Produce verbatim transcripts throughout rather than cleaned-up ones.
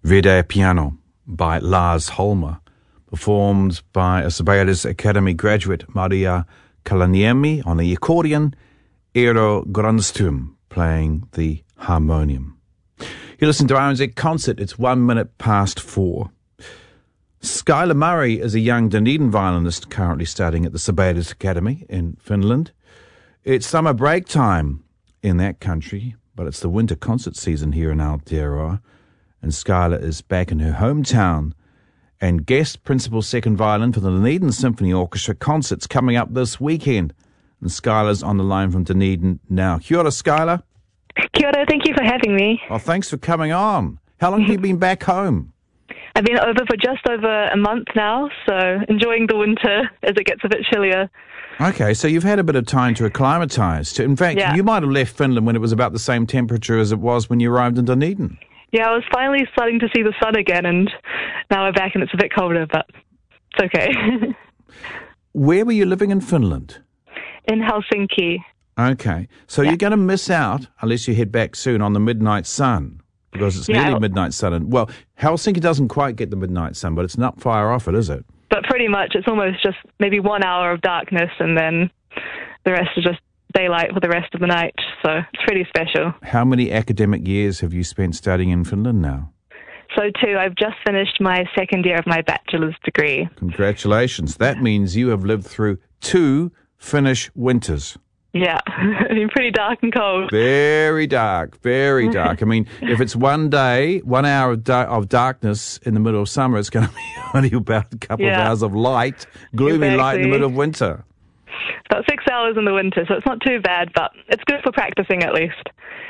Verde Piano by Lars Holmer, performed by a Sibelius Academy graduate Maria Kalaniemi on the accordion, Eero Grundström playing the harmonium. You listen to R N Z Concert, it's one minute past four. Skylar Murray is a young Dunedin violinist currently studying at the Sibelius Academy in Finland. It's summer break time in that country, but it's the winter concert season here in Aotearoa, and Skylar is back in her hometown and guest principal second violin for the Dunedin Symphony Orchestra concerts coming up this weekend. And Skylar's on the line from Dunedin now. Kia ora, Skylar. Kia ora, thank you for having me. Oh, thanks for coming on. How long have you been back home? I've been over for just over a month now, so enjoying the winter as it gets a bit chillier. Okay, so you've had a bit of time to acclimatise. To, in fact, yeah. you might have left Finland when it was about the same temperature as it was when you arrived in Dunedin. Yeah, I was finally starting to see the sun again, and now we're back and it's a bit colder, but it's okay. Where were you living in Finland? In Helsinki. Okay, so yeah. You're going to miss out, unless you head back soon, on the midnight sun, because it's yeah, nearly midnight sun. And, well, Helsinki doesn't quite get the midnight sun, but it's not far off it, is it? But pretty much, it's almost just maybe one hour of darkness, and then the rest is just daylight for the rest of the night, so it's pretty special. How many academic years have you spent studying in Finland now? So two, I've just finished my second year of my bachelor's degree. Congratulations. That means you have lived through two Finnish winters. Yeah, it's been pretty dark and cold. Very dark, very dark. I mean, if it's one day, one hour of, da- of darkness in the middle of summer, it's going to be only about a couple yeah. of hours of light, gloomy exactly. light in the middle of winter. About six hours in the winter, so it's not too bad, but it's good for practicing at least.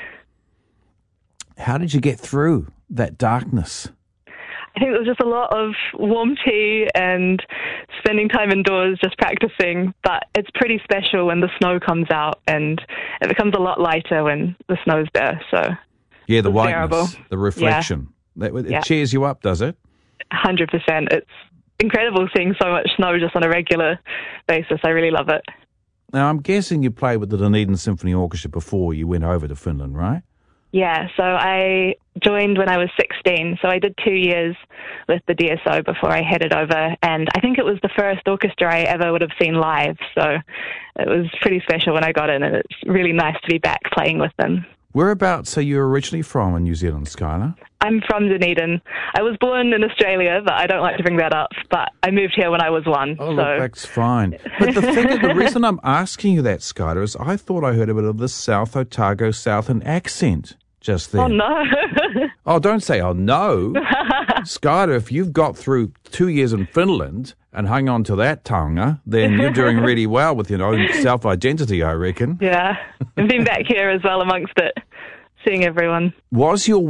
How did you get through that darkness? I think there was just a lot of warm tea and spending time indoors just practicing, but it's pretty special when the snow comes out, and it becomes a lot lighter when the snow's there. So yeah, the whiteness, bearable. The reflection. Yeah. That, it yeah. cheers you up, does it? one hundred percent. It's incredible seeing so much snow just on a regular basis. I really love it. Now, I'm guessing you played with the Dunedin Symphony Orchestra before you went over to Finland, right? Yeah, so I joined when I was sixteen, so I did two years with the D S O before I headed over, and I think it was the first orchestra I ever would have seen live, so it was pretty special when I got in, and it's really nice to be back playing with them. Whereabouts are you originally from in New Zealand, Skylar? I'm from Dunedin. I was born in Australia, but I don't like to bring that up, but I moved here when I was one. Oh, so. look, that's fine. But the thing is, the reason I'm asking you that, Skylar, is I thought I heard a bit of the South Otago Southern accent just then. Oh, no. Oh, don't say, oh, no. Skylar, if you've got through two years in Finland and hung on to that taonga, then you're doing really well with your own self-identity, I reckon. Yeah. I've been back here as well amongst it, seeing everyone. Was your